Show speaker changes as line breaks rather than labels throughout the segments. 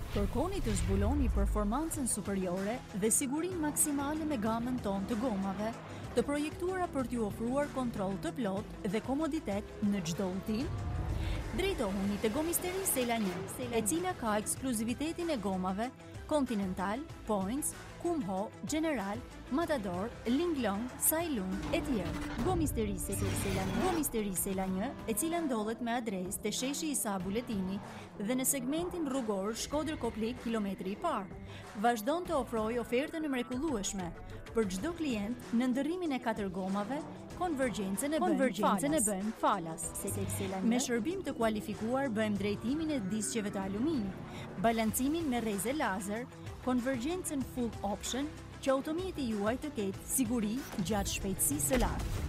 Kërkoni të zbuloni performancën superiore dhe sigurinë maksimale me gamën tonë të gomave, të projektuara për t'ju ofruar kontroll të plotë dhe komoditet në çdo udhtim. Drejtohuni te Gomisteri Sela 1, e cila ka ekskluzivitetin e gomave Continental, Points, Kumho, General, Matador, Linglong, Sailung e tjerë. Gomisteri Sela 1, e cila ndodhet me adresë te sheshi Isa Buletini dhe në segmentin rrugor Shkodër-Koplik kilometri i parë, vazhdon të ofrojë ofertën e mrekullueshme për çdo klient në ndërrimin e 4 gomave. Konvergjencën e bëjmë falas. Me shërbim të kualifikuar bëjmë drejtimin e disqeve të aluminit, balancimin me rreze lazer, konvergjencën full option, që automjeti juaj të ketë siguri gjatë shpejtësisë së lartë.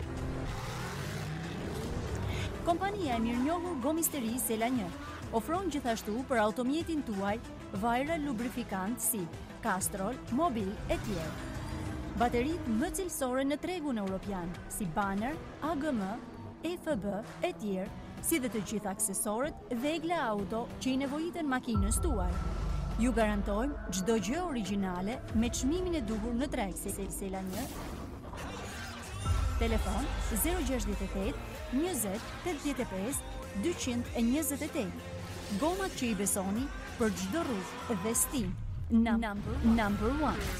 Kompania e mirënjohur Gomisteri Sela 1 ofron gjithashtu për automjetin tuaj vajra lubrifikant si Castrol, Mobil e tjerë. Baterit më cilësore në tregun europian, si Banner, AGM, EFB e tjerë, si dhe të gjitha aksesorët dhe egla auto që i nevojiten makinës tuaj. Ju garantojmë çdo gjë origjinale me çmimin e duhur në treg. Sela 1. Telefon 068 20 85 228. Gomat që i besoni për çdo rrugë dhe stil. Number 1.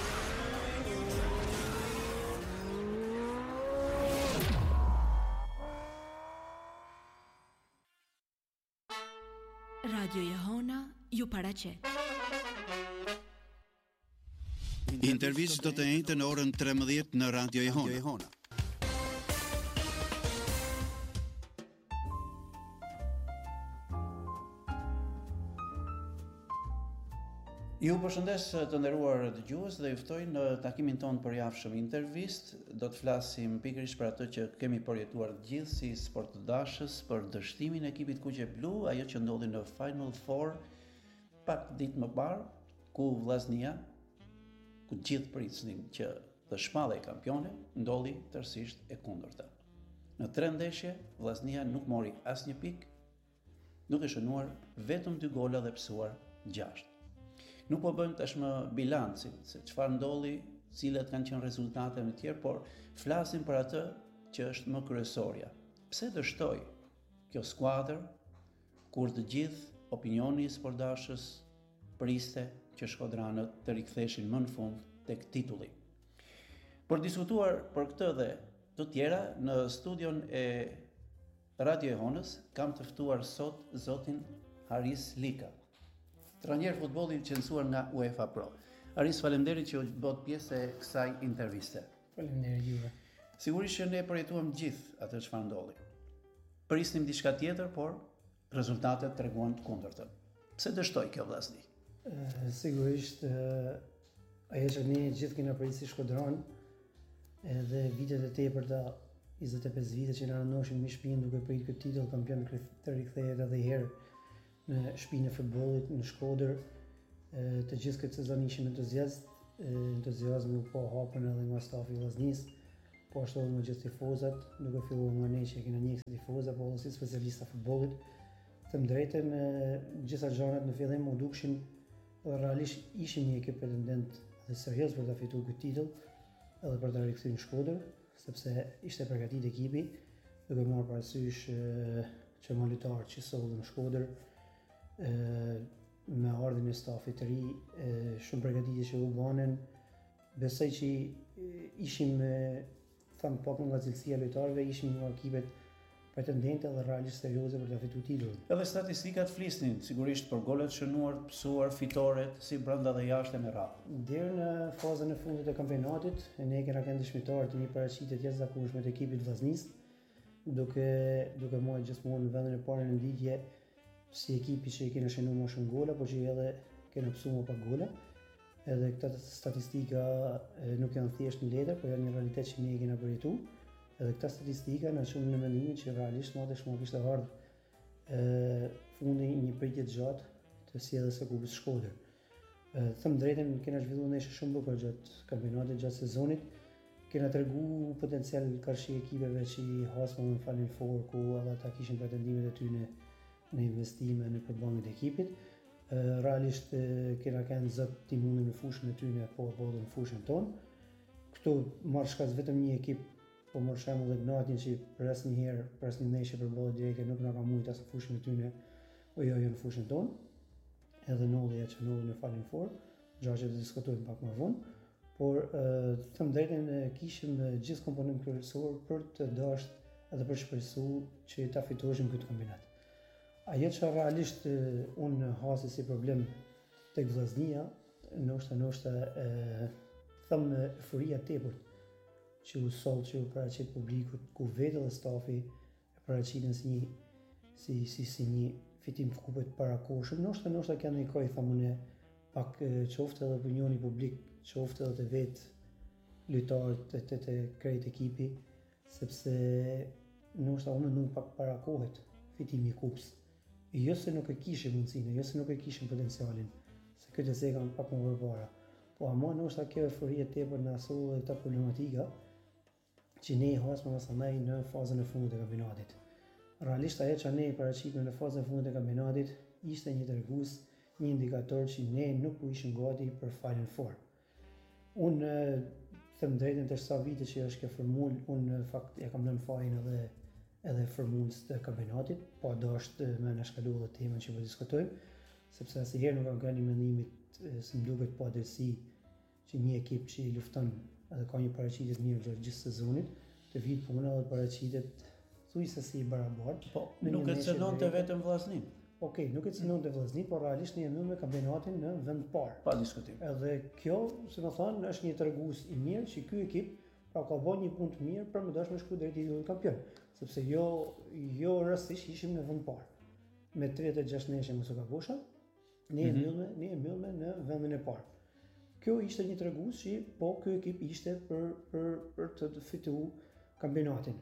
Radio Jehona ju paraqet.
Intervistë do të njëjtën në orën 13 në Radio Jehona.
Ju përshëndes të nderuar dëgjues dhe ju ftoj në takimin tonë përjavshëm intervistë. Do të flasim pikërisht për atë që kemi përjetuar gjithë si sportdashës, për dështimin e ekipit kuqe blu, ajo që ndodhi në Final Four pak ditë më parë, ku Vllaznia, ku gjithë prisnin që të shpallej kampione, ndodhi tërësisht e kundërta. Në 3 ndeshje, Vllaznia nuk mori asnjë pikë, duke shënuar vetëm 2 gola dhe psuar 6. Nuk po bëjmë tashmë bilancin se çfarë ndolli, cilat kanë qenë rezultatet e tjera, por flasim për atë që është më kryesorja. Pse dështoi kjo skuadër kur të gjithë opinioni i sportdashës priste që shkodranët të riktheshin më në fund tek titulli. Për diskutuar për këtë dhe të tjera në studion e Radio Jehonës kam të ftuar sot zotin Haris Lika, trajner futbolli i licencuar nga UEFA Pro. Haris, faleminderit që u bët pjesë e kësaj interviste.
Faleminderit juve.
Sigurisht që ne përjetuam gjithë atë çfarë ndolli. Prisnim diçka tjetër, por rezultatet treguan të kundërtën. Pse dështoi kjo Vllazni?
Sigurisht ajo që ne gjithë kena prit si Shkodran, edhe vitet e tepërta 25 vite që na rënoshim në shtëpinë duke pritur këtë titull kampion të rikthehet edhe herë në shtëpinë e futbollit në Shkodër. Të gjithë këtë sezon ishim entuziazmi po hapën edhe nga stafi i Vllaznis, po ashtu edhe nga gjithë tifozat, duke filluar nga ne që kena një tifoza, po edhe si specialista futbollit. Të drejtën, gjitha gjanat në fillim u dukshin dhe realisht ishim një ekip pretendent dhe serioz për ta fituar këtë titull, edhe për ta rikthyer në Shkodër, sepse ishte përgatitur ekipi, duke marrë parasysh që më lojtarët që sollën në Shkodër, me ardhin e stafit të ri, shumë përgatitje që u banen, besoj që ishim, thamë pak nga cilësia lojtarëve, ishim një ekipet pretendente dhe realisht serioze për të fituar titullin.
Edhe statistikat flisnin sigurisht për golet shënuar, psuar, fitoret, si brenda dhe jashtë me radhë.
Deri në fazën e fundit të kampionatit, ne kena qenë dëshmitar të një paraqitje të jashtëzakonshme të ekipit Vllaznis, duke marrë gjithmonë në vendin e parë në lidhje si ekipi që i kena shënuar më shumë gola, por që edhe kena psuar më pak gola. Edhe këta statistika nuk janë thjesht në letër, por janë një realitet që ne i kena përjetuar. Edhe këta statistika na çon në mendimin që realisht më kishte ardhur fundi një pritje të gjatë të sjelljes së kupës Shkodër. Them drejtën, kena zhvilluar ndeshje shumë bukur gjatë kampionatit, gjatë sezonit. Kena tregu potencial karshi ekipeve që i hasmën në Final Four, ku edhe ata kishin pretendimet e tyre në investime në përballjen e ekipit. Realisht kena kanë zot timunin në fushën e tyre po bodën në fushën tonë. Këtu marrë shkas vetëm një ekip, po marrë shembull dhe Gnatin që për asnjëherë, për asnjë ndeshje për bollë direke nuk na ka mujt as në fushën e tyre, o jo në fushën tonë. Edhe Nolli që Nolli në Final Four, gjë që do të diskutojmë pak më vonë, por them drejtën kishim gjithë komponent kryesor për të dashur edhe për shpresuar që ta fitoheshim këtë kombinat. Ajo që realisht unë hasi si problem tek vllaznia, ndoshta thëmë euforia tepërt që u soll, që u paraqit publikut, ku vetë dhe stafi e paraqitën si një fitim të kupit parakohshëm. Ndoshta kanë një kohë thamune pak qoftë edhe opinioni publik, qoftë edhe të vetë lojtarët të krejt ekipi, sepse ndoshta u mendon pak parakohet fitimi i kupës. Jo se nuk e kishim mundësinë, jo se nuk e kishim potencialin, se këtë se kam pak më përpara. Po ama ndoshta kjo euforia tepër na solli këta problematika që ne i hasmë masanaj në fazën e fundit të kampionatit. Realisht ajo që ne i paraqitëm në fazën e fundit të kampionatit ishte një tregues, një indikator që ne nuk u ishim gati për Final Four. Unë them drejtën të sa vite që është kjo formulë, unë në fakt ja kam lënë fajin edhe formulës të kampionatit, po do është me në shkalu dhe temën që po diskutojmë, sepse asnjëherë nuk kam qenë mendimit se më duket pa drejtësi që një ekip që i lufton edhe ka një paraqitje të mirë gjatë gjithë sezonit, të vijë puna dhe paraqitet thujse si i barabartë.
Po, nuk e cënonte vetëm vllaznin.
Okej, nuk e cënonte vllaznin, por realisht ne jemi me kampionatin në vend parë.
Pa diskutim.
Edhe kjo, si më thonë, është një tregues i mirë që ky ekip pra ka bërë një punë të mirë për më dashur me shku drejt titullit kampion, sepse jo rastësisht ishim në vend parë. Me 36 ndeshje mos u gabosha, ne e mbyllme në vendin e parë. Kjo ishte një tregues që po ky ekip ishte për të fituar kampionatin.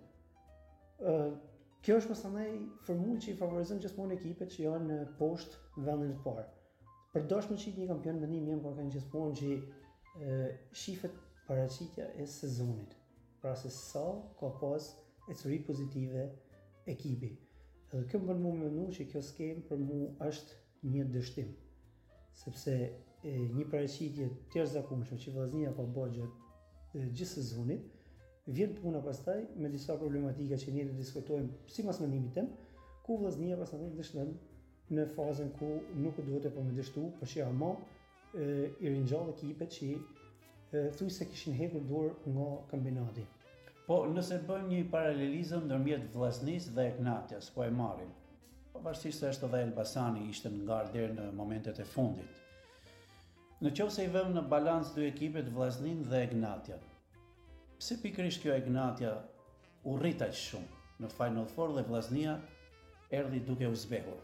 Kjo është pastaj formulë që i favorizon gjithmonë ekipet që janë poshtë vendin të parë. Për dashur të një kampion mendim jam ka kanë gjithmonë që shifet paraqitja e sezonit, pra se sa ka pas ecuri pozitive ekipi. Edhe kjo më bën mua mendu që kjo skemë për mua është një dështim, sepse një paraqitje të jashtëzakonshme që vllaznia ka bërë gjatë gjithë sezonit, vjen puna pastaj me disa problematika që ne do të diskutojmë sipas mendimit tim, ku vllaznia pastaj dështon në fazën ku nuk duhet të përmendështu, por që ama i ringjall ekipet që thuj se kishin hekur dorë nga kampionati.
Po, nëse bëjmë një paralelizëm ndërmjet vllaznisë dhe Ignatias, po e marrim. Pavarësisht se është edhe Elbasani ishte ngarë deri në momentet e fundit. Në qoftë se i vëmë në balancë dy ekipet, vllaznin dhe Ignatian, pse pikërisht kjo Ignatia u rrit aq shumë në Final Four dhe vllaznia erdhi duke u zbehur?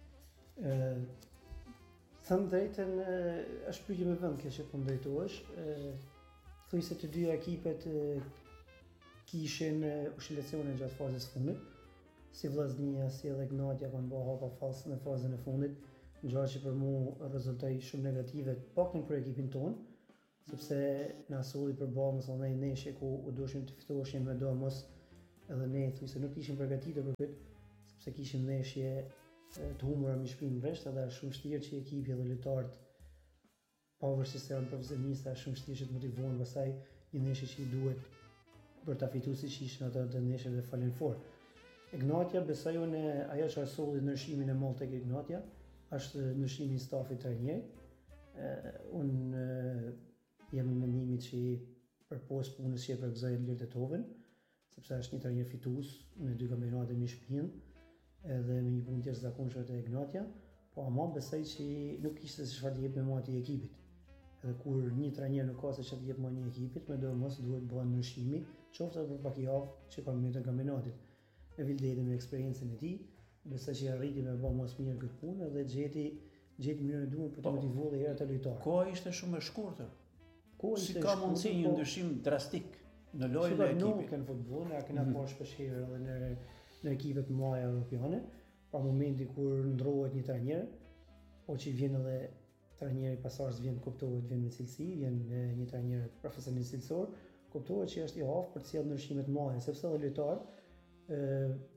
Thëmë drejtën, është pyetje me vend kjo që po ndrejtohesh. Thuaj se të dy ekipet kishin oscilacione gjatë fazës fundit, si vllaznia, si edhe Ignatia kanë bërë hapa falsë në fazën e fundit, gjë që për mua rezultoi shumë negative, paktën për ekipin tonë, sepse na solli përballë mos në ndeshje ku u duheshim të fitoheshim me domos, edhe ne thuaj se nuk ishim përgatitur për këtë, sepse kishim ndeshje të humura me shpinë vresht, edhe është shumë vështirë që ekipi dhe lojtarët, pavarësisht se janë profesionistë, është shumë vështirë që të motivohen pastaj një ndeshje që i duhet për ta fituar siç ishin ato të ndeshjeve Final Four. Ignatia besoj unë ajo që solli ndryshimin e madh tek Ignatia është ndryshimi i stafit trajner. Unë jam në mendimin që përpos punës që e përgëzoi Ilir Tetovën, sepse është një trajner fitues në 2 kampionate me shpinë, edhe me një punë të jashtëzakonshme te Ignatia, po ama besoj që nuk ishte se çfarë të jep me mati ekipit. Edhe kur një trajner nuk ka se çfarë të jep me një ekipit, mos duhet bëhen ndryshimi, qoftë edhe për pak javë që ka mbetën kampionatit. Në Vildeti me eksperiencën e tij, besoj që arriti me bë mos mirë këtë punë dhe gjeti mënyrën e duhur për të motivuar edhe atë lojtar.
Koha ishte shumë e shkurtër. Si ka mundësi një ndryshim drastik në lojën e ekipit?
Nuk në futboll, ne kena parë shpeshherë edhe në ekipet të mëdha europiane, pa momenti kur ndrohet një trajner, o që vjen edhe trajneri pasardhës vjen kuptohet vjen me cilësi, vjen një trajner profesionist cilësor, kuptohet që është i aftë për të sjellë ndryshime të mëdha, sepse edhe lojtar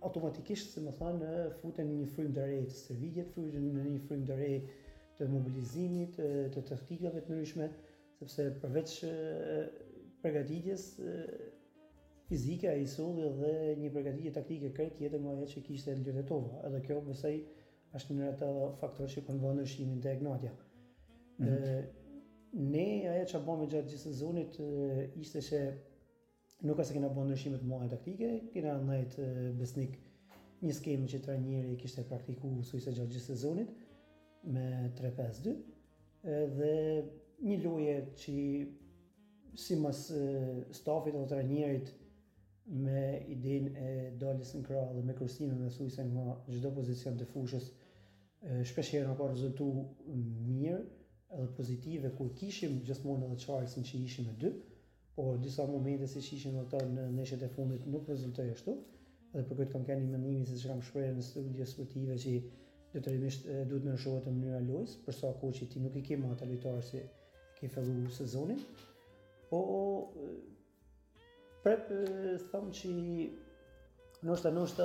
automatikisht, se më thanë, futen në një frymë të re të stërvitjet, futen në një frymë të re të mobilizimit, të taktikave të ndryshme, sepse përveç përgatitjes fizike ai solli dhe një përgatitje taktike krejt tjetër më ajo që kishte Ljotetova. Edhe kjo besoj është një ato faktor që kanë bërë ndryshimin te Gnatja. Ne ajo që bëmë gjatë gjithë sezonit ishte që nuk ka se kena bërë ndryshime të mëdha taktike, kena ndajt besnik një skemë që trajneri kishte praktikuar sujse gjatë gjithë sezonit me 3-5-2 dhe një loje që simas stafit dhe trajnerit me idenë e daljes në krah dhe me kërcimën dhe sujse nga çdo pozicion të fushës shpeshherë ka rezultu mirë edhe pozitive kur kishim gjithmonë edhe Charlesin që ishim me 2, por disa momente si që ishim ata në ndeshjet e fundit nuk rezultoi ashtu. Dhe për këtë kam kanë një mendim se kam shprehur në studio sportive që detyrimisht duhet të ndryshohet mënyra e lojës, për sa kohë që ti nuk i ke më ata lojtarë si ke filluar sezonin. Po prep them që ndoshta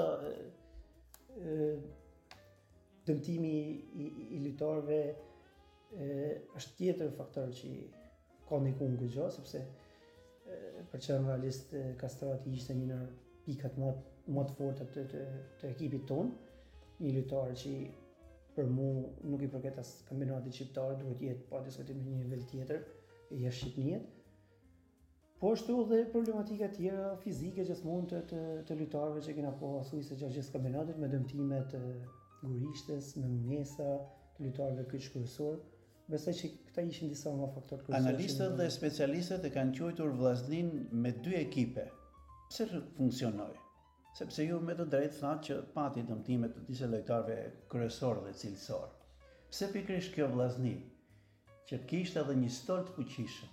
dëmtimi i lojtarëve është tjetër faktor që ka ndikuar në këtë gjë, sepse për qenë realist Kastrati ishte një nga pikat më të forta të ekipit ton, një lojtar që për mua nuk i përket as kampionatit shqiptar, duhet jetë pa diskutim në një nivel tjetër jashtë Shqipërisë. Po ashtu dhe problematika tjera fizike gjithmonë të lojtarëve që kena pasur gjatë gjithë kampionatit me dëmtime të Gurishtes, me mungesa të lojtarëve kryqëzor. Besoj që këta ishin disa nga faktorët kryesor.
Analistët dhe specialistët e kanë quajtur vllaznin me 2 ekipe. Pse funksionoi? Sepse ju me të drejtë thatë që pati dëmtime të disa lojtarëve kryesor dhe cilësor. Pse pikërisht kjo vllazni që kishte edhe një stol të fuqishëm?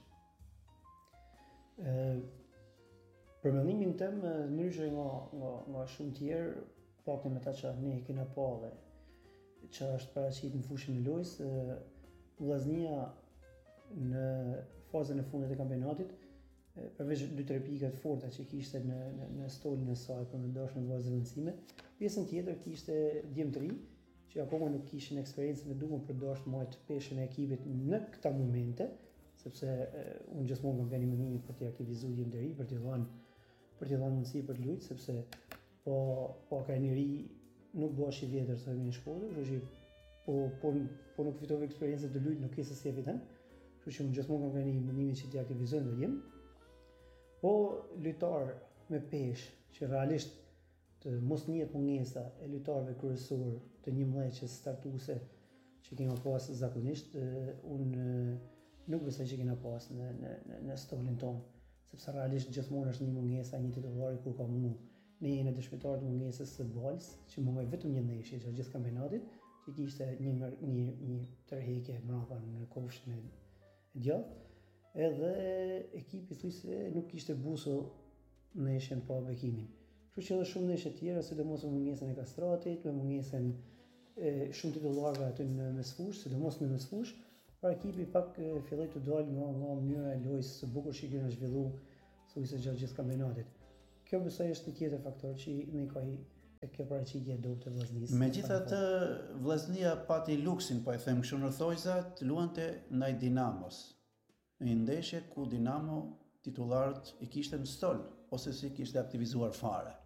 Për mendimin tim, ndryshe nga shumë tjerë, paktën me ta që ne kena pa dhe që është paraqit në fushën e lojës, vllaznia në fazën e fundit të kampionatit, përveç 2-3 pika të forta që kishte në stolin e saj për me dashur në vazhdim rëndësime, pjesën tjetër kishte djemtëri që akoma nuk kishin eksperiencën e duhur për dashur të peshën e ekipit në këta momente, sepse unë gjithmonë kam vënë mendimin për të aktivizuar djemtëri, për t'i dhënë mundësi për të luajtur, sepse po ka njëri nuk bëhesh i vjetër sa më në shkollë, kështu që po nuk fitove eksperiencë të luajt nuk është si evident, kështu që unë gjithmonë kam vënë mendimin që t'i aktivizojnë dhe jem. Po lojtar me peshë që realisht të mos njihet mungesa e lojtarëve kryesor të një mleqe startuese që kemi pas zakonisht, unë nuk besoj që kena pas në stolin ton, sepse realisht gjithmonë është një mungesa një titullari kur ka mungu. Ne jemi dëshmitar të mungesës së Balës, që mungoi vetëm një ndeshje gjatë gjithë kampionatit, që kishte një tërheqje mbrapa në kofshën e djathtë. Edhe ekipi thjesht nuk kishte busull ndeshjen pa bekimin. Kështu që edhe shumë ndeshje tjera, sidomos me mungesën e Kastratit, me mungesën e shumë titullarëve aty në mesfush, sidomos në mesfush, pra ekipi pak filloi të dalë nga mënyra e lojës së bukur që kemi zhvilluar thjesht gjatë gjithë kampionatit. Kjo besoj është një tjetër faktor që ndikoi tek kjo paraqitje e dobët e vllaznisë.
Megjithatë, vllaznia pati luksin, po e them kështu në thojza, të luante ndaj Dinamos. Në një ndeshje ku Dinamo titullarët i kishte në stol, ose si kishte aktivizuar fare.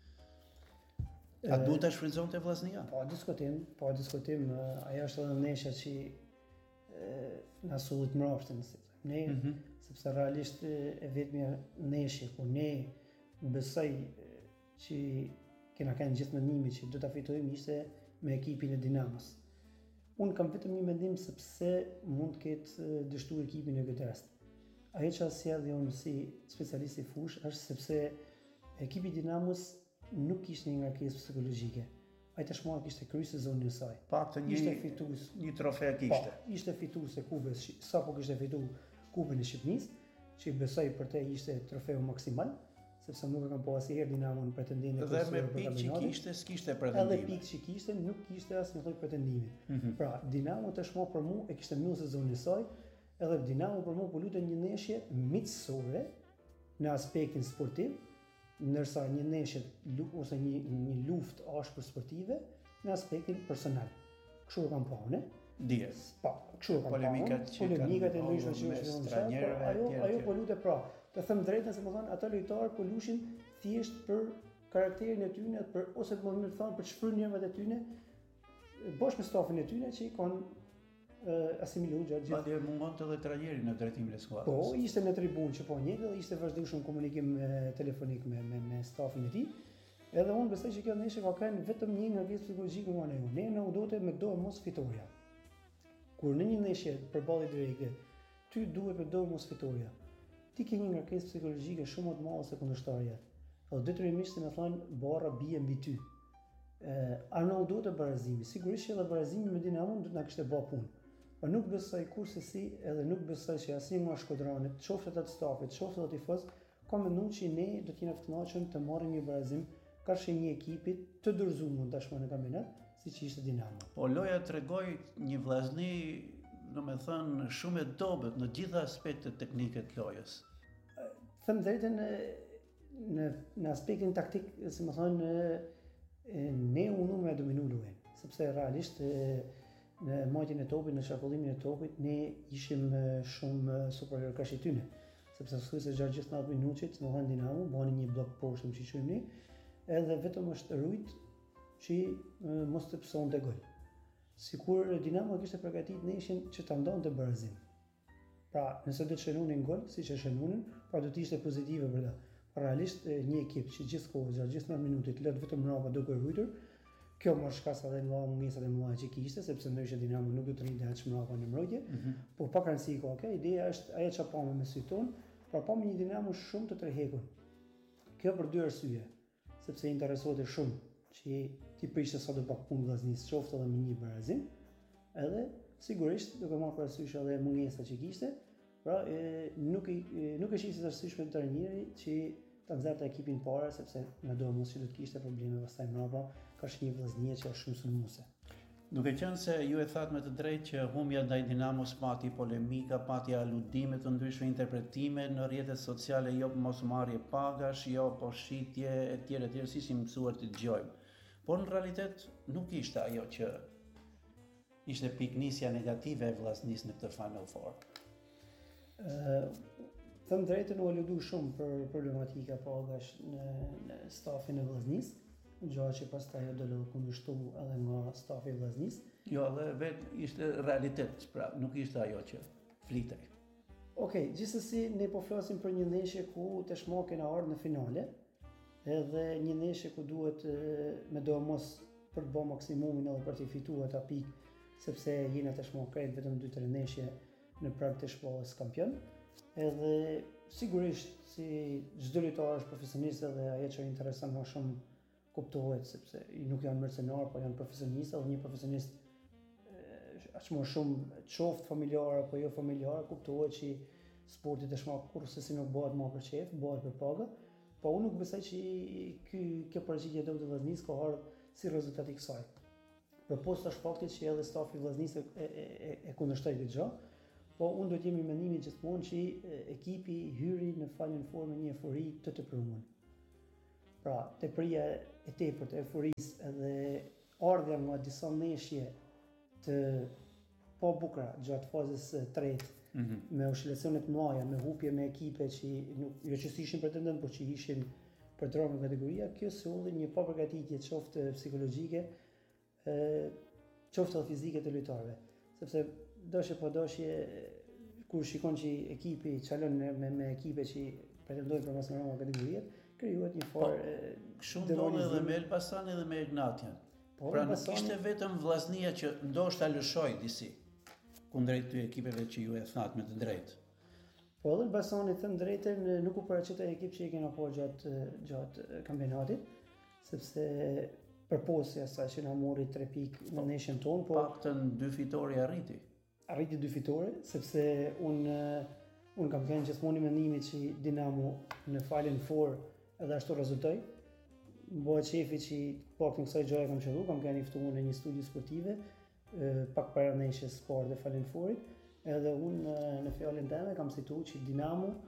A duhet ta shfrytëzonte vllaznia?
Po diskutim, ajo është edhe ndeshja që na sullit mbrapshtën, ne, sepse realisht e vetmja ndeshje ku ne besoj që kena kanë gjithë mendimin që do ta fitojmë ishte me ekipin e Dinamos. Unë kam vetëm një mendim sepse mund të ketë dështuar ekipin e këtë rast. Ajo që sjellja unë si specialist i fush është sepse ekipi i Dinamos nuk kishte një ngarkesë psikologjike. Ai tashmë kishte kryer sezonin e saj.
Paktën një trofe kishte.
Po, ishte fitues e kupës, sapo kishte fituar kupën e Shqipërisë, që besoj për te ishte trofeu maksimal, sepse nuk e kam pa asnjëherë Dinamon pretendente
për dhe me pikë që kishte, s'kishte pretendime.
Edhe pikë që kishte, nuk kishte asnjë lloj pretendimi. Pra, Dinamo tashmë për mua e kishte mbyllur sezonin e saj, edhe Dinamo për mua po lutet një ndeshje miqësore në aspektin sportiv, ndërsa një neshje ose një luftë ashpër sportive në aspektin personal. Kështu e kam parë,
Dihet.
Po, kështu e kam parë. Polemikat e ndryshme që është
trajnerëve,
ajo po lutet pra. Të them drejtën se më thon ata lojtarë po lushin thjesht për karakterin e tyre, ose më më thon për shfrynjërat e tyre, bashkë me stafin e tyre që i kanë asimiluar gjatë.
Madje mungonte edhe trajneri në drejtimin e skuadrës.
Po, ishte në tribunë që po njëjtë dhe ishte vazhdueshëm komunikim telefonik me stafin e tij. Edhe unë besoj që kjo ndeshje ka kanë vetëm një ngarkesë psikologjike nga ne. Ne na u duhet me dorë mos fitoria. Kur në një ndeshje përballë direkte, ty duhet me dorë mos fitoria. Ti ke një ngarkesë psikologjike shumë më të madhe se kundërshtarja. Edhe detyrimisht më thon barra bie mbi ty. Arno u duhet të barazimi. Sigurisht që edhe barazimi me Dinamon do të na kishte bë punë. Po nuk besoj kurse si, edhe nuk besoj që asnjë nga shkodranët, qoftë ata të stafit, qoftë ata tifoz, ka menduar që ne do të jemi të kënaqur të marrim një barazim karshi një ekipit të dorëzuar tashmë në kampionat, siç ishte Dinamo.
Po loja tregoi një vllazni, domethënë shumë e dobët në gjitha aspektet teknike të lojës.
Them drejtën në aspektin taktik, si më thonë, ne unë me dominu luajn, sepse realisht në majtjen e topit, në qarkullimin e topit, ne ishim shumë superior kaq tyne, sepse thjesht gjatë gjithë 90 minutit, në vend Dinamo bani një blok poshtë që quajmë ne, edhe vetëm është rujt që mos të psonte gol. Sikur Dinamo kishte përgatitur neshjen që ta ndonte barazim. Pra, nëse do të shënunin gol, siç e shënunin, pra do të ishte pozitive për ta. Realisht një ekip që gjithkohë gjatë gjithë 90 minutit lët vetëm mbrapa duke rujtur, kjo më shkas edhe nga mungesat e mëdha që kishte, sepse ndryshe Dinamo nuk do të rrinte as mbrapa në mbrojtje, por pa rëndësi ka, okay? Ideja është ajo çfarë pamë me sy ton, pra pamë një Dinamo shumë të tërhekur. Kjo për dy arsye, sepse interesohet shumë që ti prishte sa do pak punë vllaznis, qoftë edhe me një barazim, edhe sigurisht duke marrë parasysh edhe mungesat që kishte, pra nuk e shihte të arsyeshme të trajneri që ta nxjerrte ekipin para, sepse në dorë mos që do të kishte probleme pastaj mbrapa, ka një vllaznie që është shumë sulmuese.
Duke qenë se ju e thatë me të drejtë që humbja ndaj Dinamos pati polemika, pati aludime të ndryshme, interpretime në rrjetet sociale, jo mosmarrje pagash, jo poshitje etj, si ishim mësuar të dëgjojmë. Por në realitet nuk ishte ajo që ishte piknisja negative e vllaznisë në këtë Final Four.
Thëmë drejtën u aludu shumë për problematika pagash në stafin e vllaznisë, gjë që pastaj do të kundërshtu edhe nga stafi i vllaznisë.
Jo, edhe vetë ishte realitet, pra nuk ishte ajo që flitej.
Okej, gjithsesi ne po flasim për një ndeshje ku tashmë kena ardhur në finale, edhe një ndeshje ku duhet me do mos për të bërë maksimumin edhe për të fituar ata pikë, sepse jena tashmë krejt vetëm 2-3 ndeshje në prag të shpallës kampion. Edhe sigurisht si çdo lojtar është profesionist dhe ajo që intereson më shumë kuptohet, sepse nuk janë mercenar, po janë profesionistë, dhe një profesionist aq më shumë qoftë familjar apo jo familjar, kuptohet që sporti tashmë kurse si nuk bëhet më për çejf, bëhet për pagë, po unë nuk besoj që kjo paraqitje e vllaznisë ka ardhur si rezultat i kësaj. Përposta faktit që edhe stafi i vllaznisë e kundërshtoi këtë gjë, po unë do të jemi mendimit gjithmonë që ekipi hyri në Final Four me një eufori të tepruar. Pra, tepria e tepërt e euforisë edhe ardha nga disa ndeshje të pa bukura gjatë fazës së tretë, me oscilacione të mëdha, me hupje me ekipe që nuk jo që ishin pretendent, por që ishin për të rënë kategoria, kjo solli një papërgatitje qoftë psikologjike, qoftë fizike të lojtarëve. Sepse doshje po doshje kur shikon që ekipi çalon me ekipe që pretendojnë për mos marrë kategorinë, krijohet një farë
kështu ndodhi edhe me Elbasan edhe me Ignatian. Pra nuk ishte vetëm vllaznia që ndoshta lëshoi disi kundrejt dy ekipeve që ju e thatë me të drejtë.
Po edhe Elbasani thënë drejtën nuk u paraqitej ekip që i kena po gjatë kampionatit, sepse përposja sa që na mori 3 pikë në neshën tonë, po
paktën 2 fitore arriti.
Arriti 2 fitore, sepse unë kam qenë gjithmonë i mendimit që Dinamo në Final Four edhe ashtu rezultoi. Bëhet shefi që paktën kësaj gjëje kam qellu, kam qenë i ftuar në një studio sportive, pak para neshjes parë të Final Fourit, edhe unë në fjalën time kam cituar që Dinamo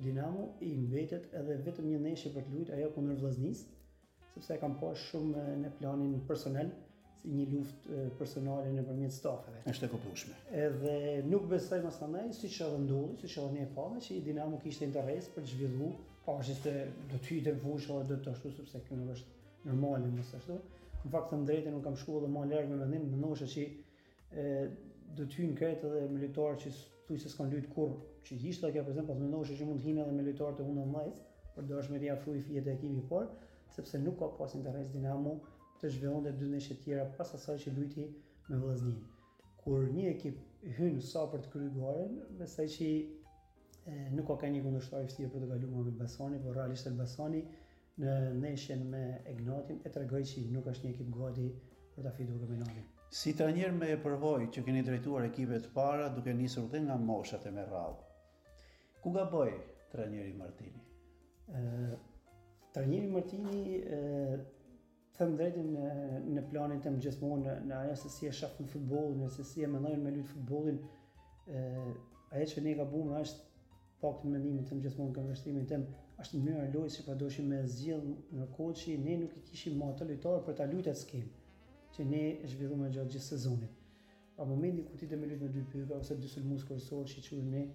Dinamo i mbetet edhe vetëm një ndeshje për të luajtur ajo kundër Vllaznisë, sepse kam pas shumë në planin personal, si një luftë personale nëpërmjet stafeve.
Është e kuptueshme.
Edhe nuk besoj masanaj, siç edhe ndodhi, siç edhe ne pamë, që Dinamo kishte interes për të zhvilluar, pavarësisht se do të hyjë në fushë ose do të ashtu, sepse kjo nuk është normale mos ashtu. Në fakt të drejtën nuk kam shkuar edhe më larg me mendim, mendosha që do të hyjnë kretë edhe me lojtarë që thuaj se s'kan luajtur kurrë, që ishte kjo për shembull, pas mendosha që mund të hinë edhe me lojtarë të U19, për dashmëria frui fije të ekipit por, sepse nuk ka pas interes Dinamo të zhvillonte dy ndeshje tjera pas asaj që luajti me Vllaznin. Kur një ekip hyn sa për të kryer garën, besoj që nuk ka një kundërshtar i vështirë për të kaluar me Elbasani, por realisht Elbasani në ndeshjen me Egnatin e tregoi që nuk është një ekip gati për ta fituar kampionatin.
Si trajner me përvojë që keni drejtuar ekipe të para duke nisur dhe nga moshat e merrall. Ku gaboi trajneri Martini?
Trajneri Martini them drejtën në planin tim gjithmonë në ajo se si e shafin futbollin, se si e mendojnë me luajt futbollin, ajo që ne gabuam është pak të mendimin tim gjithmonë në vështrimin tim, është mënyra e lojës që pa doshim me zgjidh në koçi, ne nuk i kishim më ato lojtarë për ta luajtur skem, që ne zhvilluam gjatë gjithë sezonit. Pa momenti kur ti të me luajt me dy pyka ose dy sulmues kryesor që quhen ne,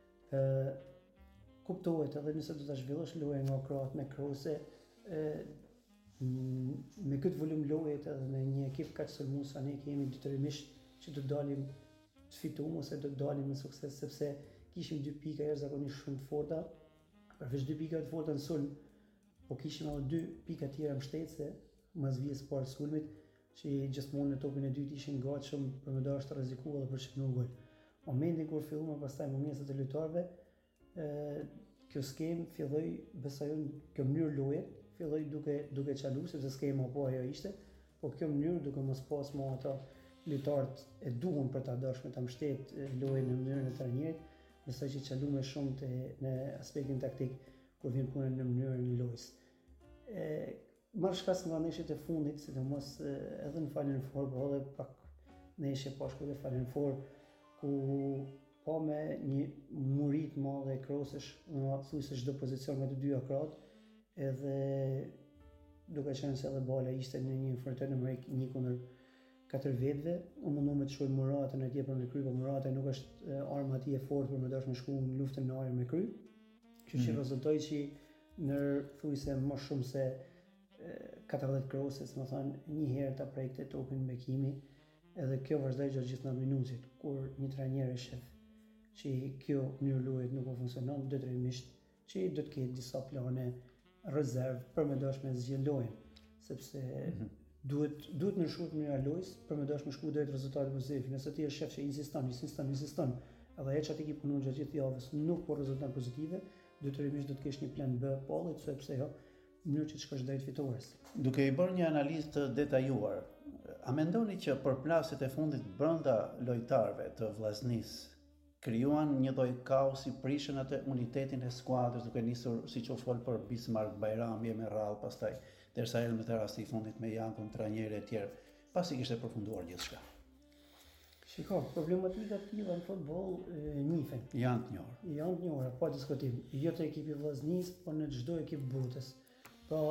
kuptohet edhe nëse do ta zhvillosh lojën nga krahët me krose, me këtë volum lojet edhe në një ekip kaq sulmues ne kemi detyrimisht që të dalim të fituam ose të dalim me sukses, sepse kishim dy pika jashtëzakonisht shumë të forta, përveç dy pika të forta në sulm, po kishim edhe dy pika tjera mbështetëse mas vijës parë sulmit, që gjithmonë në topin e dytë ishin gatshëm për me dashur të rrezikuar dhe për shpëtuar gol. Momentin kur filluam pastaj mungesat e lojtarëve, kjo skem filloi, besoj unë, kjo mënyrë loje filloi duke çaluar, sepse skema po ajo ishte, po kjo mënyrë duke mos pas më ato lojtarët e duhur për ta dashur ta mbështet lojën në mënyrën e trajnerit, besoj që çalu më shumë në aspektin taktik kur vjen puna në mënyrën e lojës. Marrë shkas nga ndeshjet e fundit, sidomos edhe në Final Four, por edhe pak ndeshje pashku dhe Final Four, ku pa me një murit madhe e krosësh në thuajse çdo pozicion me të dyja krahët, edhe duke qenë se edhe bala ishte në një enfrentim numerik 1-4 vetëve, u mundu me të shkoj Muratën atje për me kry, por Murata nuk është arma ati e fortë për me dash me shku në luftën në ajër me kry, që rezultoi që në thuajse më shumë se 40 krosës, më thënë, një herë ta prekte topin bekimi, edhe kjo vazhdoi gjatë gjithë 90 minutit, kur një trajner e shef që kjo mënyrë lojët nuk po funksionon, detyrimisht që do të ketë disa plane rezervë për me dash me zgjidh lojën, sepse duhet në shkruar mënyra lojës për me dash me shku drejt rezultatit pozitiv. Nëse ti je shef që insiston, edhe e çati ki punon gjatë gjithë javës nuk po rezultat pozitive, detyrimisht do të kesh një plan B pallit, sepse jo mënyrë që të shkosh drejt fitues.
Duke i bërë një analizë të detajuar, a mendoni që përplasjet e fundit brenda lojtarëve të Vllaznisë krijuan një lloj kaosi, prishën atë unitetin e skuadrës, duke nisur siç u fol për Bismarck, Bajrami me radhë, pastaj derisa erdhi me rasti i fundit me Jankun, trajnerë e tjerë, pasi kishte përfunduar gjithçka.
Shiko, problematika të tilla në futboll njihen.
Janë të njohur.
Janë të njohura, pa diskutim. Jo te ekipi Vllaznisë, por në çdo ekip botës. Po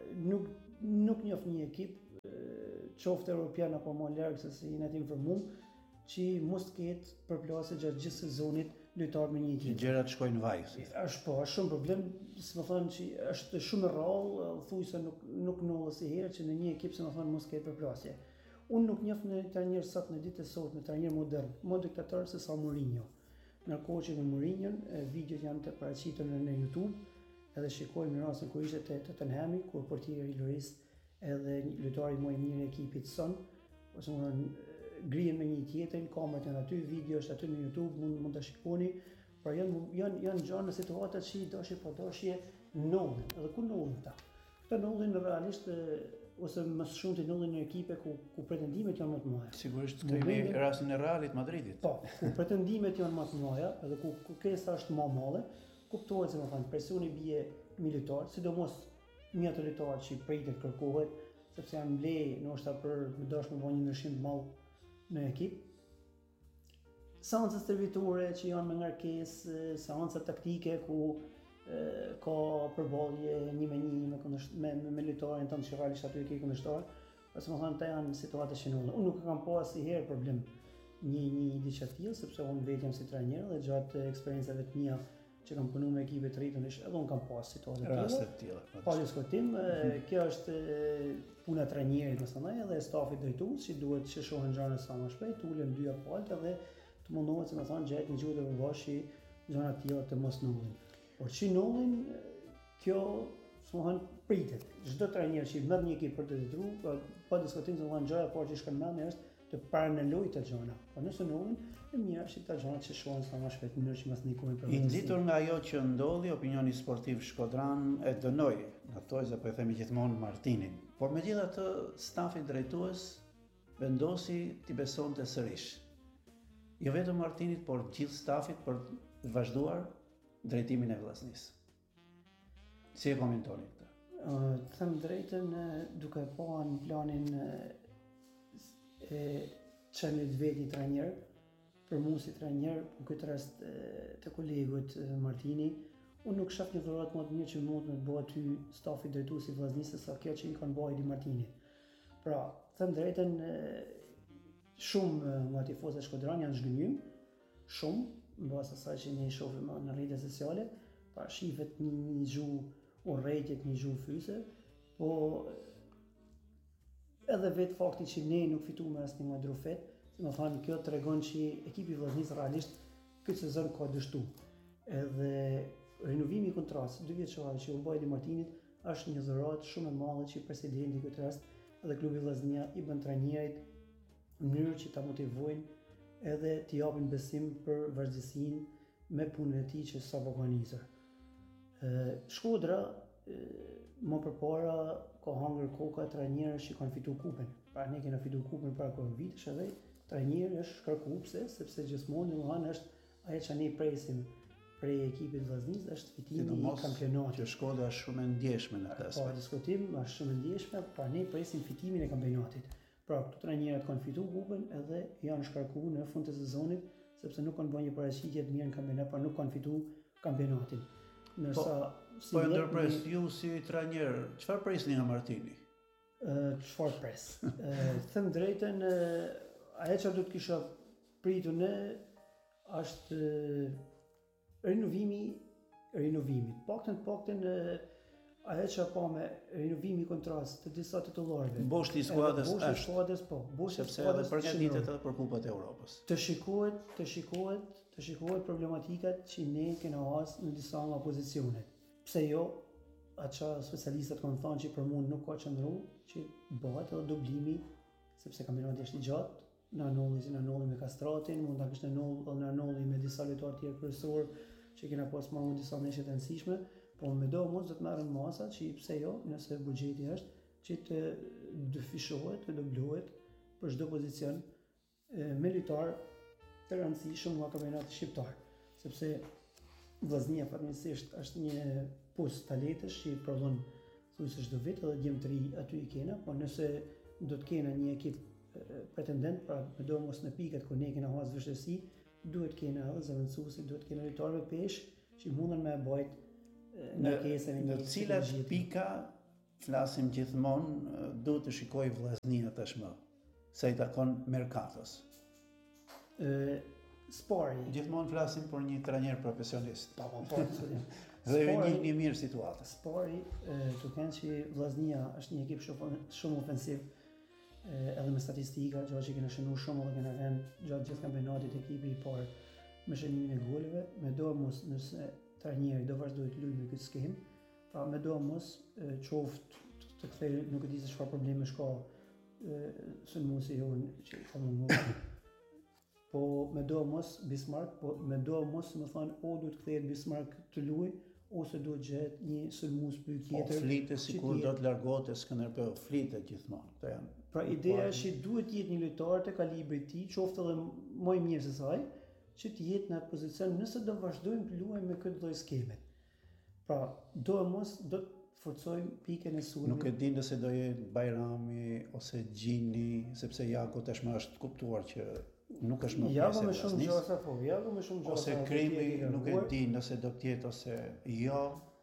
nuk njoh një ekip qoftë europian apo më larg se si jeni të informuar, që mos të ketë përplasje gjatë gjithë sezonit lojtar me një ekip.
Gjërat shkojnë vaj.
Është shumë problem, si më thonë që është shumë rrallë, thuaj se nuk ndodh si herë që në një ekip si më thonë mos ketë përplasje. Unë nuk njoh në trajner sot në ditë të sotme, trajner modern, më diktator se sa Mourinho. Ndërkohë që me Mourinho, videot janë të paraqitur në YouTube, edhe shikojmë në rastin kur ishte te Tottenhami, kur portieri Lloris edhe lojtari më i mirë i ekipit son, ose më grihen me një tjetrin, kamerat janë aty, video është aty në YouTube, mund ta shikoni, por janë gjëra në situata që dashje po dashje ndodhin, edhe ku ndodhin ta. Këto ndodhin realisht ose më shumë të ndodhin në ekipe ku pretendimet janë më të mëdha.
Sigurisht kemi rastin e Realit Madridit.
Po, ku pretendimet janë më të mëdha, edhe ku kërkesa është më e madhe, kuptohet se më thënë presioni bie militar, sidomos një ato lojtarë që pritet kërkohet, sepse janë mblej ndoshta për të dashur të bëjnë një ndryshim të madh në ekip. Seanca stërvitore që janë me ngarkesë, seanca taktike ku ka përballje 1-1 me lojtarin tonë që realisht aty e ke kundërshtar. Pasë më thonë, ta janë situata që unë nuk kam pas asnjëherë problem një diçka tillë, sepse unë vetë jam si trajner dhe gjatë eksperiencave të mia që kam punuar me ekipe të rritën, edhe unë kam pas situata të
Raste të tilla.
Pa diskutim, kjo është puna e trajnerit mësonaj edhe e stafit drejtues që duhet që shohin gjërat sa më shpejt, ulen dy apo palë dhe të mundohet se më thonë gjatë një gjuhë të përbashi gjëra të tilla të mos nullin. Por që nullin, kjo s'mohan pritet. Çdo trajner që merr një ekip për të drejtuar, pa diskutim se thonë gjëja por që shkon mendja është të paraneloj të gjëra. Po nëse nullin, e mirë është të gjërat që shohin sa më shpejt në mënyrë që mos ndikojnë për
I nxitur nga ajo që ndodhi, opinioni sportiv shkodran e dënoi, ngaftoi se po e themi gjithmonë Martinin. Por megjithatë stafi drejtues vendosi t'i besonte sërish. Jo vetëm Martinit, por gjithë stafit për të vazhduar drejtimin e vllaznisë. Si e komentoni këtë?
Të them drejtën, duke pa në planin e çënit vetë një trajner, për mua si trajner, në këtë rast të kolegut Martini, unë nuk shoh një dhuratë më të mirë që mund të bëhet aty stafi drejtues i vllaznisë sa kjo që i kanë bërë Edi Martinit. Pra, të them drejtën, shumë nga tifozët e Shkodran janë zhgënjym, shumë, në bazë asaj që ne i shohim në rrjetet sociale, pra shihet një gjuhë urrejtjet, një gjuhë fyse, po edhe vetë fakti që ne nuk fituam asnjë nga trofet, do të thonë kjo tregon që ekipi i vllaznisë realisht këtë sezon ka dështu. Edhe rinovimi i kontratës 2 vjeçare që u bë Edi Martinit është një dhuratë shumë e madhe që presidenti këtë rast edhe klubi Vllaznia i bën trajnerit në mënyrë që ta motivojnë edhe t'i japin besim për vazhdësinë me punën e tij që sapo ka nisur. Shkodra më përpara ka hangër koka trajnerësh që kanë fituar kupën. Pra ne kemi fituar kupën para kohë vitesh edhe trajneri është kërkuese sepse gjithmonë domethënë është ajo që ne presim prej ekipit të Vllaznisë është fitimi i kampionatit.
Që Shkodra është shumë e ndjeshme në këtë aspekt.
Pa diskutim, është shumë e ndjeshme, pra ne presim fitimin e kampionatit. Pra këto trajnerët kanë fituar kupën edhe janë shkarkuar në fund të sezonit sepse nuk kanë bërë një paraqitje të mirë në kampionat, pra nuk kanë fituar kampionatin. Ndërsa
po e ndërpres ju si trajner, çfarë presni nga Martini?
Çfarë pres? Them drejtën, ajo që do të kisha pritur ne është renovimit. Paktën ajo që ka me renovimi i kontratës të disa titullarëve.
Mboshti i skuadrës është.
Sepse
edhe përgatitet edhe për Kupat e Evropës.
Të shikohet problematikat që ne kena has në disa nga pozicionet. Pse jo, atë specialistët kanë thënë që për mund nuk ka qëndru, që bëhet edhe dublimi, sepse kampionati është i gjatë, në anulli me Kastratin, mund ta kishte në anulli me disa lojtarë tjerë kryesor që kena pas marrë disa ndeshje të rëndësishme, po me do mos do të marrin masa që pse jo, nëse buxheti është që të dyfishohet, të dublohet për çdo pozicion me lojtar të rëndësishëm nga kampionati shqiptar, sepse Vllaznia fatmirësisht është një pus talentesh që i prodhon thuajse çdo vit edhe djem të ri aty i kena, po nëse do të kena një ekip pretendent, pra me do mos në pikat ku ne kena has vështirësi, duhet kena edhe zëvendësuesi, duhet kena lojtarë me peshë që mundën me bajt
në cilat pika flasim gjithmonë duhet të shikoj Vllaznia tashmë, sa i takon Mercatos.
Spari.
Gjithmonë flasim për një trajner profesionist.
Po.
Dhe një mirë situatë.
Spari, të kënë që Vllaznia është një ekip shumë ofensiv, edhe me statistika, gjatë që kena shënu shumë edhe kena rënë gjatë gjithë kampionatit ekipi i parë me shënimin e goleve, me do mos nëse trajneri do vazhdoj të luajë me këtë skemë, pra me do mos qoftë të kthej nuk e di se çfarë probleme shka sulmuesi jonë që ka munguar. Po me do mos Bismarck, po me do mos më thonë o duhet kthehet Bismarck të luajë ose duhet gjehet një sulmues pyet tjetër.
Po flitet sikur do të largohet te Skënderbeu, flitet gjithmonë. Këto janë.
Pra ideja është që duhet të jetë një lojtar të kalibrit të tij, qoftë edhe më i mirë se saj, që të jetë në atë pozicion nëse do vazhdojmë të luajmë me këtë lloj skeme. Pra, do të forcojmë pikën e sulmit.
Nuk e di nëse do jetë Bajrami ose Gjini, sepse Jako tashmë është kuptuar që nuk është më
Ja,
pjesë
po
e
më shumë
Vllaznisë,
gjasa po, ja, po më shumë gjasa.
ose krimi nuk e di nëse do të jetë ose jo.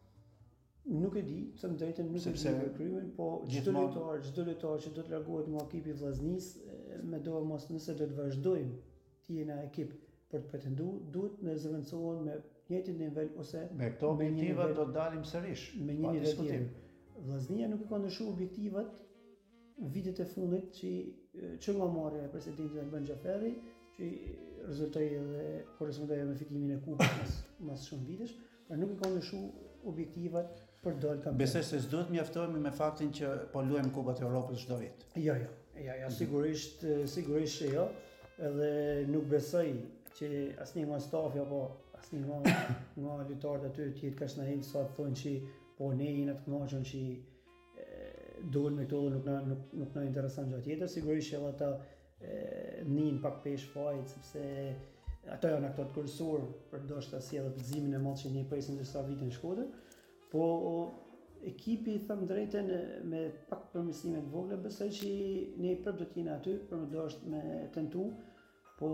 Nuk e di, të më drejtën nuk e
Sepse
di për krimin, po çdo lojtar që do të largohet nga ekipi i Vllaznisë, me do mos nëse do të vazhdojmë të jena ekip për të pretenduar, duhet ne zëvendësohen me njëjtin nivel ose
Me këto objektiva do të dalim sërish.
me një nivel tjetër. Vllaznia nuk e ka ndryshuar objektivat vitet e fundit që nga marrja e presidentit Albin Xhaferi, që rezultoi edhe korrespondoi me fitimin e kupës mas shumë vitesh, por nuk e ka ndryshuar objektivat për dalë kampion.
Besoj se s'duhet mjaftohemi me faktin që po luajmë Kupat e Evropës çdo vit.
Jo, sigurisht që jo, edhe nuk besoj që asnjë nga stafi apo asnjë nga lojtarët aty të jetë kaq naiv sa të thonë që po ne jemi të kënaqur që duhen me këto nuk na intereson gjë tjetër. Sigurisht që ata nin pak pesh fajit sepse ato janë aktorë të kryesor për ndoshta sjellë gëzimin e madh që ne presim disa vite në Shkodër, po ekipi them drejtën me pak përmirësime të vogla besoj që ne prap do të jemi aty për më dashur me tentu, po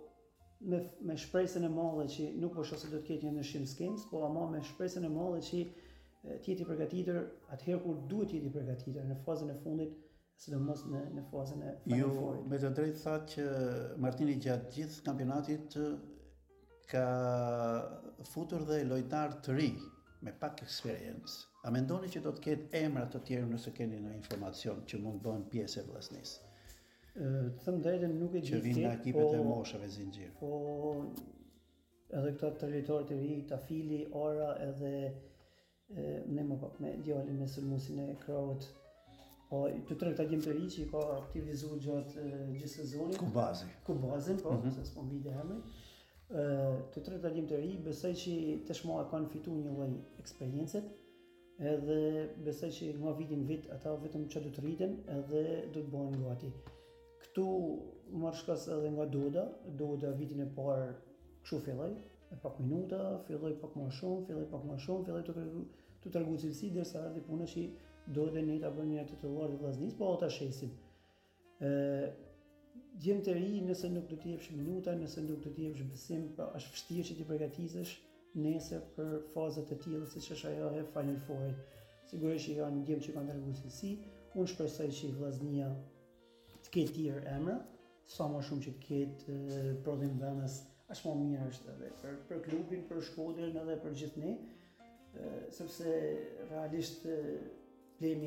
me shpresën e madhe që nuk po shoh se do të ketë një ndryshim skems, po ama me shpresën e madhe që të jeti përgatitur atëherë kur duhet të jeti përgatitur në fazën e fundit, sidomos në fazën e
Ju
Final
me të drejtë thatë që Martini gjatë gjithë kampionatit ka futur dhe lojtar të ri me pak eksperiencë. A mendoni që do të ketë emra të tjerë nëse keni në informacion që mund të bëhen pjesë e Vllaznisë?
Të them drejtën nuk e di.
Që vinë nga ekipet e moshave zinxhir.
Po edhe këta të lojtarë të ri, Tafili, Ara edhe ne më pak me djalin me sulmuesin e Krahut. Po të tre këta djemë të ri që i ka aktivizuar gjatë gjithë sezonit. Kubazin, po, se s'po mbide emri. Të tre këta djemë të ri, besoj që tashmë e kanë fituar një lloj eksperiencet, edhe besoj që nga vitin vit ata vetëm që do të rriten edhe do të bëhen gati. Këtu marr shkas edhe nga Doda vitin e parë kështu filloi, me pak minuta, filloi pak më shumë, filloi të tregu cilësi derisa ardhi puna që Doda ne ta bënë një titullar të Vllaznisë, po ata shesin. Djemë të ri, nëse nuk do t'i jepsh minuta, nëse nuk do t'i jepsh besim, pra është vështirë që t'i përgatisesh nesër për fazat e tilla siç është ajo e Final Four-it. Sigurisht që janë djemë që kanë treguar cilësi, unë shpresoj që Vllaznia të ketë tjerë emra, sa më shumë që të ketë prodhim vendës, aq më mirë është edhe për klubin, për Shkodrën edhe për gjithë ne, sepse realisht blemi,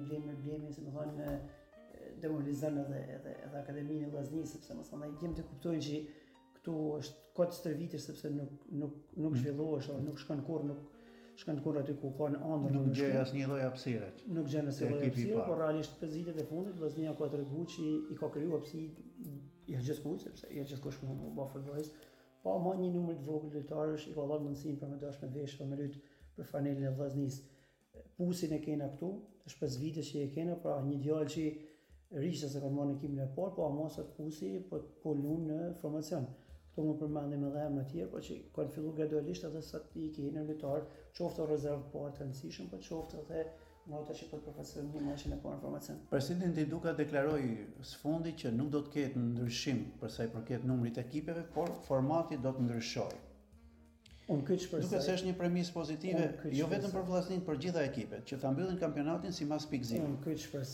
si më thonë, demoralizon edhe akademinë e Vllaznisë, sepse mos andaj djemë të kuptojnë që këtu është kot stërvitesh sepse nuk zhvillohesh, nuk shkon kurrë aty ku ka në ëndër.
Nuk gjej asnjë lloj hapësire.
Nuk gjen asnjë lloj hapësire, por realisht 5 vitet e fundit Vllaznia ka treguar që i ka krijuar hapësirë gjithkusht, sepse gjithkusht mund të bëjë futbollist, po ama një numër të vogël lojtarësh i ka dhënë mundësinë për me dash me vesh me lut për fanelën e Vllaznisë. Pusin e kena këtu, është 5 vite që e kena, pra një djalë që rishte se kanë marrë në ekipin e parë, po ama sot Pusi po lun në formacion. Këtu më përmendim edhe emra të tjerë, po që kanë filluar gradualisht edhe sa të keni lojtar, qoftë rezervë parë të rëndësishëm, po qoftë edhe nga ata që po profesionistë në parë formacion.
Presidenti Duka deklaroi sfundi që nuk do të ketë ndryshim për sa i përket numrit të ekipeve, por formati do të ndryshojë.
Unë këtë shpresoj.
Duke se është një premisë pozitive, jo vetëm për Vllaznin, për gjitha ekipet, që ta mbyllin kampionatin sipas pikëzimit.
Unë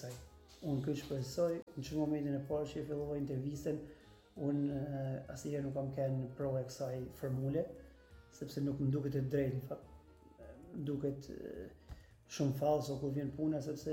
këtë shpresoj. Në çdo momentin e parë që fillova intervistën, unë asnjëherë nuk kam kënë pro e kësaj formule, sepse nuk më duket e drejtë, në fakt. Duket shumë falso kur vjen puna, sepse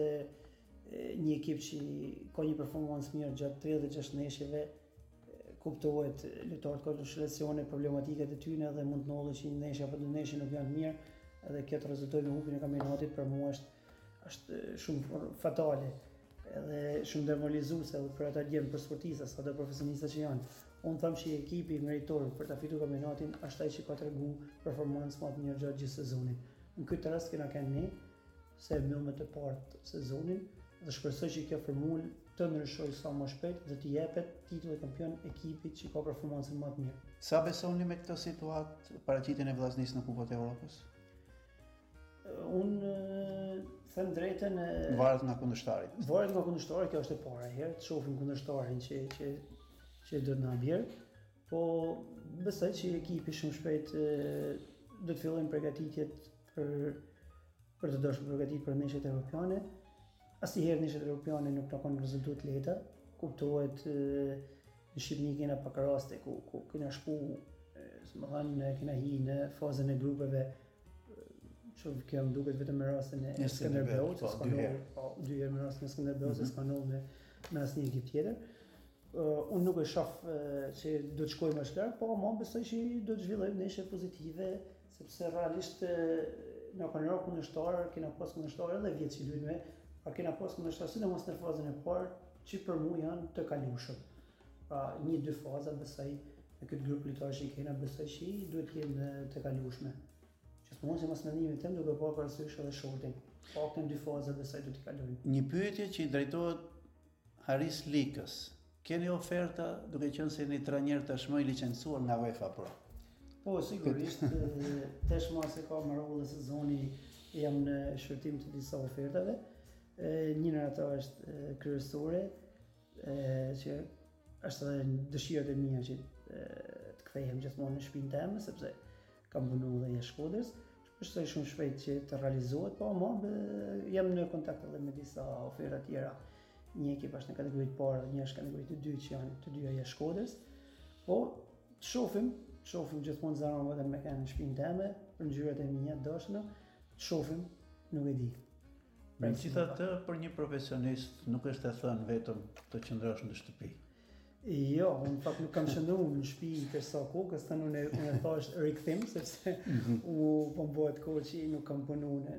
një ekip që ka një performancë mirë gjatë 36 neshjeve, kuptohet lojtarët ka lesione, problematikat e tyre dhe mund të ndodhë që një neshje apo dy neshje nuk janë mirë, edhe kjo të rezultojë me humbjen e kampionatit për mua është shumë fatale, edhe shumë demoralizuese edhe për ata djemë për sportistat, ata profesionistat që janë. Unë them që ekipi meritor për ta fituar kampionatin është ai që ka treguar performancë më të mirë gjatë gjithë sezonit. Në këtë rast kena kanë ne se mbyllet të parë sezonin dhe shpresoj që kjo formulë të ndryshojë sa më shpejt dhe të jepet titulli kampion ekipit që ka performancën më të mirë.
Sa besoni me këtë situatë paraqitjen e Vllaznisë në Kupën e Evropës?
Unë them drejtën
varet nga kundërshtari.
Varet nga kundërshtari, kjo është e para herë të shohim kundërshtarin që që do të na bjerë, po besoj që ekipi shumë shpejt do të fillojnë përgatitjet për të dashur përgatitur për ndeshjet europiane. Asnjëherë ndeshjet europiane nuk na kanë rezultate të lehta. Kuptohet në Shqipëri kena pak raste ku kena shku, domethënë kena hi në fazën e grupeve, që kjo më duket vetëm me rastin e Skënderbeut, dy herë me rastin e Skënderbeut, s'ka ndodhur me asnjë ekip tjetër. Unë nuk e shoh që do të shkojmë më lart, po më besoj që do të zhvillojmë ndeshje pozitive, sepse realisht na kanë rënë kundërshtar, kena pas kundërshtar edhe vjet që luajmë, pa kena pas kundërshtar sidomos në fazën e parë, që për mua janë të kalueshëm. Pra, 1-2 faza besoj në këtë grup lojtarësh që kena, besoj që duhet të jenë të kalueshme. Gjithmonë që mas mendimin tim duke parë parasysh edhe shortin. Pa këto 2 faza besoj do t'i kalojnë.
Një pyetje që i drejtohet Haris Likës. Keni oferta duke qenë se jeni trajner tashmë i licencuar nga UEFA Pro?
Po, sigurisht, tashmë se ka mbaruar sezoni, jam në shërtim të disa ofertave. Një nga ato është kryesore, që është edhe dëshirat e mia që të kthehem gjithmonë në shtëpinë time, sepse kam punuar edhe jashtë Shkodrës. Shpresoj shumë shpejt që të realizohet, po jam në kontakt edhe me disa oferta tjera. Një ekip është në kategoritë parë dhe një është në kategoritë të dytë, që janë të dyja jashtë Shkodrës. Po shohim gjithmonë zarëm vetëm me kanë në shtëpinë time, për ngjyrat e mia dashna, shohim, nuk e di.
Megjithatë, për një profesionist nuk është e thënë vetëm të qëndrosh në shtëpi.
Jo, unë fakt nuk kam qëndruar në shtëpi për sa kohë, kësaj unë e thash rikthim, sepse u po bëhet kohë që nuk kam punuar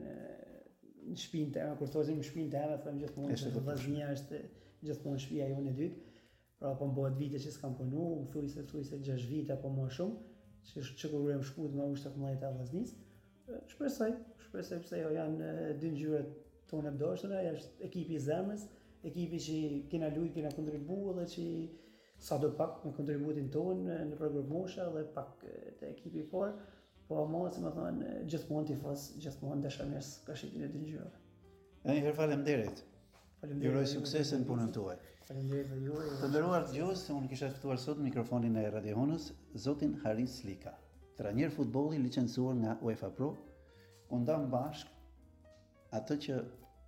në shtëpinë time, kur thosim shtëpinë time, them gjithmonë se vllaznia është gjithmonë shtëpia jonë e dytë. Pra po bëhet vite që s'kam punuar, thuaj se 6 vite apo më shumë, që kur jam shkuar me ushtat 17 të vllaznisë. Shpresoj pse jo janë dy ngjyrat tona të dashura, është ekipi i zemrës, ekipi që kena luajtur, kena kontribuar dhe që sado pak me kontributin tonë në përgrup mosha dhe pak të ekipi parë, po ama si më thënë gjithmonë tifoz, gjithmonë dashamirës ka shitin e dy ngjyrave.
Një herë faleminderit. Ju uroj sukses në punën tuaj.
Faleminderit dhe juaj.
Të nderuar dëgjues, unë kisha ftuar sot mikrofonin e Radio Honës zotin Haris Lika, trajner futbolli licencuar nga UEFA Pro. U ndam bashk atë që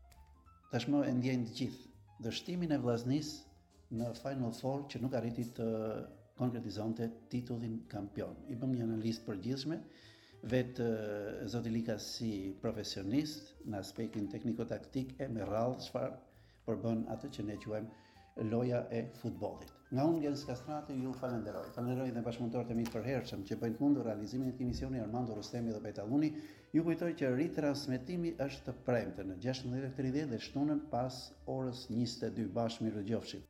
tashmë e ndjejnë të gjithë, dështimin e vllaznisë në Final Four që nuk arriti të konkretizonte titullin kampion. I bëm një analizë përgjithshme, vetë zoti Lika si profesionist në aspektin tekniko-taktik e me radhë çfarë përbën atë që ne quajmë loja e futbollit. Nga unë Gjens Kastrati ju falenderoj. Falenderoj dhe bashkëpunëtorët e mi të përhershëm që bëjnë mundur realizimin e këtij emisioni, Armando Rustemi dhe Bejtalluni. Ju kujtoj që ritransmetimi është të premte në 16:30 dhe shtunën pas orës 22. Bashkë mirë dëgjofshim.